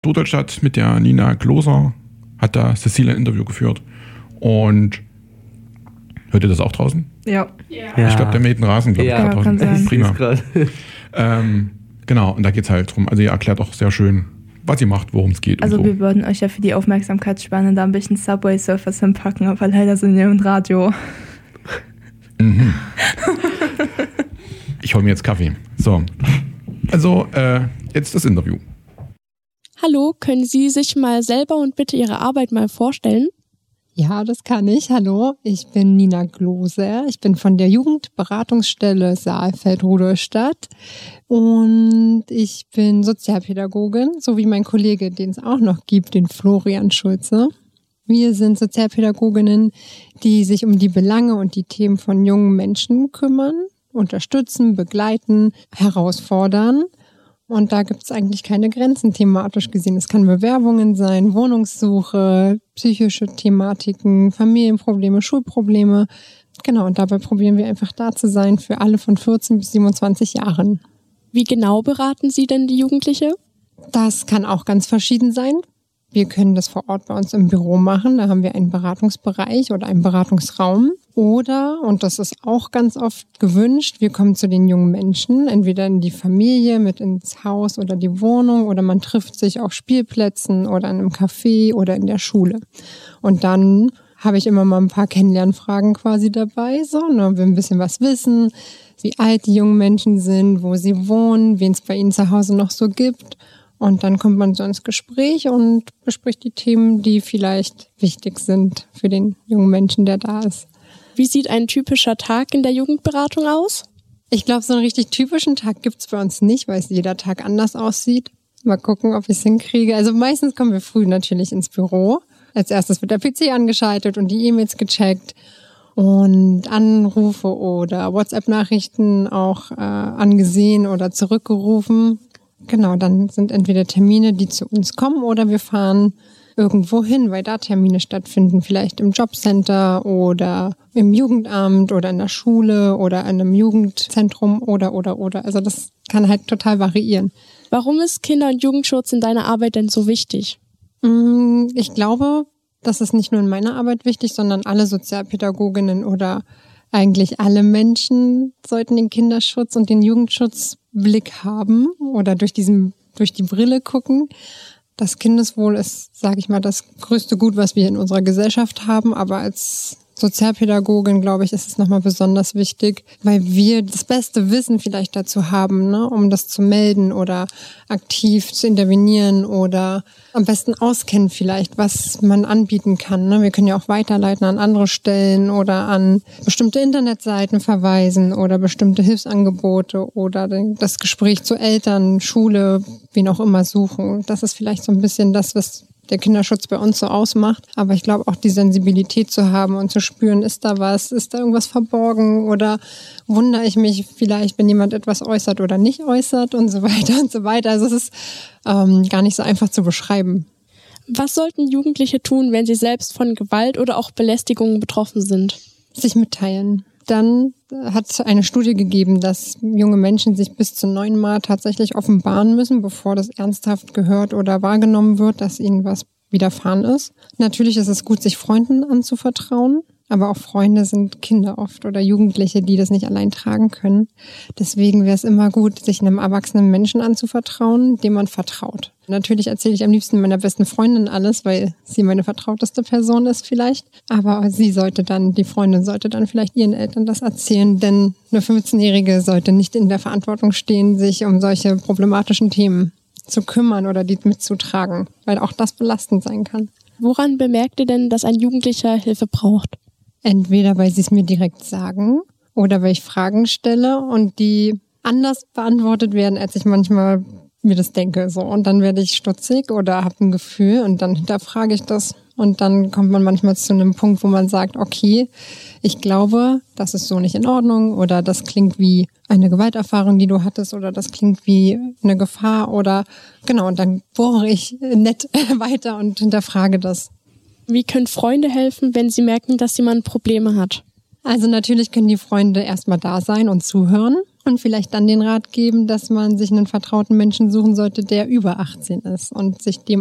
Rudolstadt mit der Nina Gloser hat da Cecilia ein Interview geführt. Und hört ihr das auch draußen? Ja. Ich glaube, der mäht einen Rasen, glaube ich, Ja, draußen. kann sein. Prima. Genau, und da geht es halt drum. Also ihr erklärt auch sehr schön, was ihr macht, worum es geht. Also und so. wir würden euch ja für die Aufmerksamkeitsspanne da ein bisschen Subway Surfers hinpacken, aber leider sind wir im Radio. Mhm. Ich hole mir jetzt Kaffee. So. Also, jetzt das Interview. Hallo, können Sie sich mal selber und bitte Ihre Arbeit mal vorstellen? Ja, das kann ich. Hallo, ich bin Nina Gloser. Ich bin von der Jugendberatungsstelle Saalfeld-Rudolstadt und ich bin Sozialpädagogin, so wie mein Kollege, den es auch noch gibt, den Florian Schulze. Wir sind Sozialpädagoginnen, die sich um die Belange und die Themen von jungen Menschen kümmern, unterstützen, begleiten, herausfordern. Und da gibt es eigentlich keine Grenzen thematisch gesehen. Es kann Bewerbungen sein, Wohnungssuche, psychische Thematiken, Familienprobleme, Schulprobleme. Genau, und dabei probieren wir einfach da zu sein für alle von 14 bis 27 Jahren. Wie genau beraten Sie denn die Jugendliche? Das kann auch ganz verschieden sein. Wir können das vor Ort bei uns im Büro machen. Da haben wir einen Beratungsbereich oder einen Beratungsraum. Oder, und das ist auch ganz oft gewünscht, wir kommen zu den jungen Menschen, entweder in die Familie, mit ins Haus oder die Wohnung, oder man trifft sich auf Spielplätzen oder in einem Café oder in der Schule. Und dann habe ich immer mal ein paar Kennenlernfragen quasi dabei, so, ne, wir ein bisschen was wissen, wie alt die jungen Menschen sind, wo sie wohnen, wen es bei ihnen zu Hause noch so gibt. Und dann kommt man so ins Gespräch und bespricht die Themen, die vielleicht wichtig sind für den jungen Menschen, der da ist. Wie sieht ein typischer Tag in der Jugendberatung aus? Ich glaube, so einen richtig typischen Tag gibt's bei uns nicht, weil es jeder Tag anders aussieht. Mal gucken, ob ich es hinkriege. Also meistens kommen wir früh natürlich ins Büro. Als erstes wird der PC angeschaltet und die E-Mails gecheckt und Anrufe oder WhatsApp-Nachrichten auch angesehen oder zurückgerufen. Genau, dann sind entweder Termine, die zu uns kommen, oder wir fahren irgendwo hin, weil da Termine stattfinden, vielleicht im Jobcenter oder im Jugendamt oder in der Schule oder in einem Jugendzentrum oder. Also das kann halt total variieren. Warum ist Kinder- und Jugendschutz in deiner Arbeit denn so wichtig? Ich glaube, das ist nicht nur in meiner Arbeit wichtig, sondern alle Sozialpädagoginnen oder eigentlich alle Menschen sollten den Kinderschutz und den Jugendschutzblick haben oder durch die Brille gucken. Das Kindeswohl ist, sage ich mal, das größte Gut, was wir in unserer Gesellschaft haben. Aber als Sozialpädagogin, glaube ich, ist es nochmal besonders wichtig, weil wir das beste Wissen vielleicht dazu haben, ne, um das zu melden oder aktiv zu intervenieren oder am besten auskennen vielleicht, was man anbieten kann. Ne. Wir können ja auch weiterleiten an andere Stellen oder an bestimmte Internetseiten verweisen oder bestimmte Hilfsangebote oder das Gespräch zu Eltern, Schule, wen auch immer suchen. Das ist vielleicht so ein bisschen das, was der Kinderschutz bei uns so ausmacht. Aber ich glaube auch die Sensibilität zu haben und zu spüren, ist da was, ist da irgendwas verborgen oder wundere ich mich vielleicht, wenn jemand etwas äußert oder nicht äußert und so weiter und so weiter. Also es ist gar nicht so einfach zu beschreiben. Was sollten Jugendliche tun, wenn sie selbst von Gewalt oder auch Belästigungen betroffen sind? Sich mitteilen. Dann hat es eine Studie gegeben, dass junge Menschen sich bis zu 9 Mal tatsächlich offenbaren müssen, bevor das ernsthaft gehört oder wahrgenommen wird, dass ihnen was widerfahren ist. Natürlich ist es gut, sich Freunden anzuvertrauen, aber auch Freunde sind Kinder oft oder Jugendliche, die das nicht allein tragen können. Deswegen wäre es immer gut, sich einem erwachsenen Menschen anzuvertrauen, dem man vertraut. Natürlich erzähle ich am liebsten meiner besten Freundin alles, weil sie meine vertrauteste Person ist vielleicht. Aber die Freundin sollte dann vielleicht ihren Eltern das erzählen, denn eine 15-Jährige sollte nicht in der Verantwortung stehen, sich um solche problematischen Themen zu kümmern oder die mitzutragen, weil auch das belastend sein kann. Woran bemerkt ihr denn, dass ein Jugendlicher Hilfe braucht? Entweder weil sie es mir direkt sagen oder weil ich Fragen stelle und die anders beantwortet werden, als ich manchmal mir das denke. So. Und dann werde ich stutzig oder habe ein Gefühl und dann hinterfrage ich das. Und dann kommt man manchmal zu einem Punkt, wo man sagt, okay, ich glaube, das ist so nicht in Ordnung oder das klingt wie eine Gewalterfahrung, die du hattest oder das klingt wie eine Gefahr oder genau. Und dann bohre ich nett weiter und hinterfrage das. Wie können Freunde helfen, wenn sie merken, dass jemand Probleme hat? Also natürlich können die Freunde erstmal da sein und zuhören Und vielleicht dann den Rat geben, dass man sich einen vertrauten Menschen suchen sollte, der über 18 ist und sich dem